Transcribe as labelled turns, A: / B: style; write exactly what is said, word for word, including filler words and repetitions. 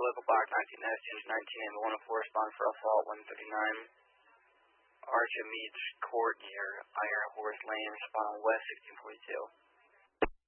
A: local block nineteen S, unit nineteen and one oh four, respond for a fault one thirty-nine. Archimedes Court near Iron Horse Lane, respond on West sixteen forty-two.